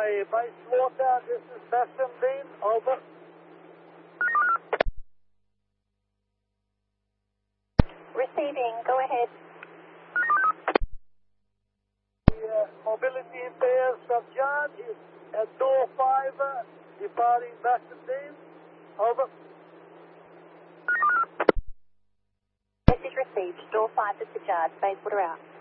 Basewater, this is Bassendean, over. Receiving, go ahead. The mobility impaired subcharge is at door 5, departing Bassendean, over. Message received, door 5 discharge, Basewater out.